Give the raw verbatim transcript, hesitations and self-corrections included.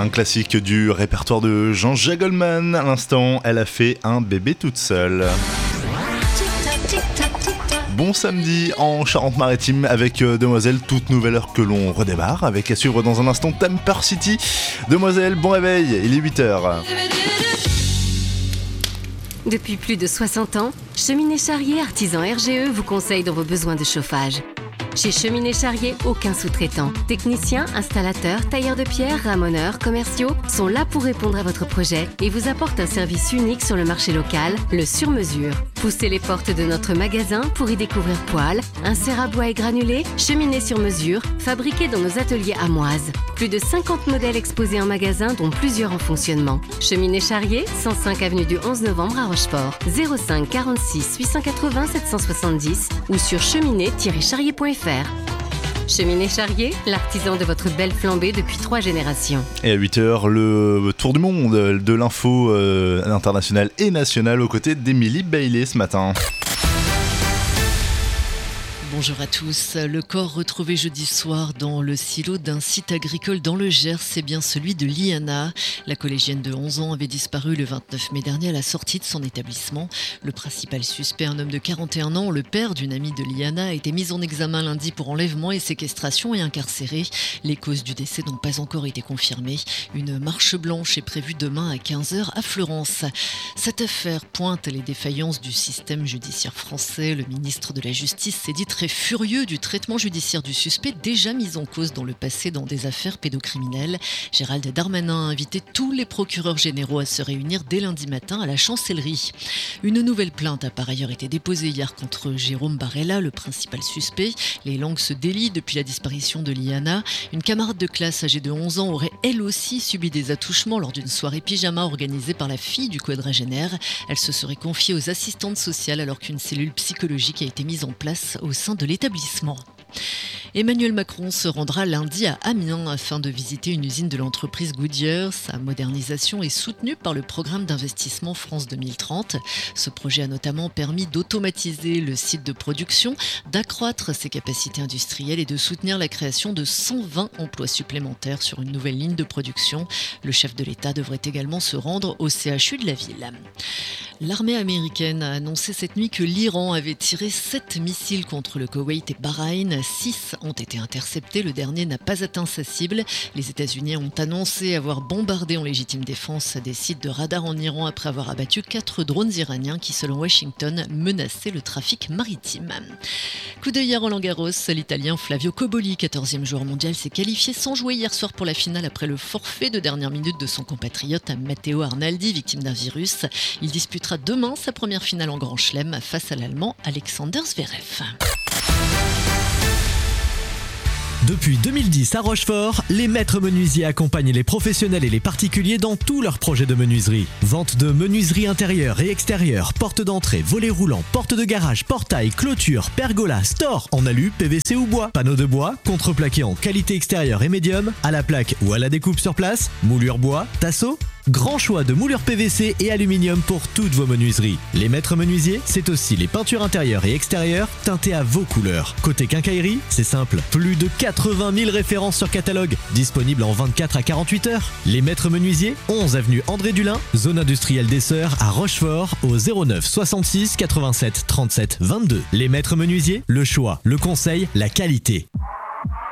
Un classique du répertoire de Jean-Jacques Goldman. À l'instant, elle a fait un bébé toute seule. Bon samedi en Charente-Maritime avec euh, Demoiselle, toute nouvelle heure que l'on redémarre avec à suivre dans un instant Temper City. Demoiselle, bon réveil, il est huit heures. Depuis plus de soixante ans, Cheminée Charrier Artisan R G E vous conseille dans vos besoins de chauffage. Chez Cheminée Charrier, aucun sous-traitant. Techniciens, installateurs, tailleurs de pierre, ramoneurs, commerciaux sont là pour répondre à votre projet et vous apportent un service unique sur le marché local, le sur-mesure. Poussez les portes de notre magasin pour y découvrir poêles, inserts à bois et granulés, cheminées sur mesure, fabriquées dans nos ateliers amoises. Plus de cinquante modèles exposés en magasin, dont plusieurs en fonctionnement. Cheminée Charrier, cent cinq avenue du onze novembre à Rochefort. zéro cinq quarante-six huit cent quatre-vingts sept cent soixante-dix ou sur cheminée tiret charrier point f r. Cheminée Charrier, l'artisan de votre belle flambée depuis trois générations. Et à huit heures, le tour du monde de l'info euh, internationale et nationale aux côtés d'Émilie Bailey ce matin. Bonjour à tous. Le corps retrouvé jeudi soir dans le silo d'un site agricole dans le Gers, c'est bien celui de Liana. La collégienne de onze ans avait disparu le vingt-neuf mai dernier à la sortie de son établissement. Le principal suspect, un homme de quarante et un ans, le père d'une amie de Liana, a été mis en examen lundi pour enlèvement et séquestration et incarcéré. Les causes du décès n'ont pas encore été confirmées. Une marche blanche est prévue demain à quinze heures à Fleurance. Cette affaire pointe les défaillances du système judiciaire français. Le ministre de la Justice s'est dit très furieux du traitement judiciaire du suspect déjà mis en cause dans le passé dans des affaires pédocriminelles. Gérald Darmanin a invité tous les procureurs généraux à se réunir dès lundi matin à la chancellerie. Une nouvelle plainte a par ailleurs été déposée hier contre Jérôme Barella, le principal suspect. Les langues se délient depuis la disparition de Liana. Une camarade de classe âgée de onze ans aurait elle aussi subi des attouchements lors d'une soirée pyjama organisée par la fille du quadragénaire. Elle se serait confiée aux assistantes sociales alors qu'une cellule psychologique a été mise en place au sein de l'établissement. Emmanuel Macron se rendra lundi à Amiens afin de visiter une usine de l'entreprise Goodyear. Sa modernisation est soutenue par le programme d'investissement France deux mille trente. Ce projet a notamment permis d'automatiser le site de production, d'accroître ses capacités industrielles et de soutenir la création de cent vingt emplois supplémentaires sur une nouvelle ligne de production. Le chef de l'État devrait également se rendre au C H U de la ville. L'armée américaine a annoncé cette nuit que l'Iran avait tiré sept missiles contre le Koweït et Bahreïn. Six ont été interceptés, le dernier n'a pas atteint sa cible. Les États-Unis ont annoncé avoir bombardé en légitime défense des sites de radar en Iran après avoir abattu quatre drones iraniens qui, selon Washington, menaçaient le trafic maritime. Coup d'œil à Roland-Garros, l'Italien Flavio Cobolli, quatorzième joueur mondial, s'est qualifié sans jouer hier soir pour la finale après le forfait de dernière minute de son compatriote Matteo Arnaldi, victime d'un virus. Il disputera demain sa première finale en Grand Chelem face à l'Allemand Alexander Zverev. Depuis deux mille dix à Rochefort, les maîtres menuisiers accompagnent les professionnels et les particuliers dans tous leurs projets de menuiserie. Vente de menuiserie intérieure et extérieure, porte d'entrée, volets roulants, porte de garage, portail, clôture, pergola, store en alu, P V C ou bois, panneaux de bois, contreplaqué en qualité extérieure et médium, à la plaque ou à la découpe sur place, moulure bois, tasseau. Grand choix de moulures P V C et aluminium pour toutes vos menuiseries. Les maîtres menuisiers, c'est aussi les peintures intérieures et extérieures teintées à vos couleurs. Côté quincaillerie, c'est simple, plus de quatre-vingt mille références sur catalogue, disponibles en vingt-quatre à quarante-huit heures. Les maîtres menuisiers, onze avenue André Dulin, zone industrielle des Sœurs à Rochefort, au zéro neuf soixante-six quatre-vingt-sept trente-sept vingt-deux. Les maîtres menuisiers, le choix, le conseil, la qualité.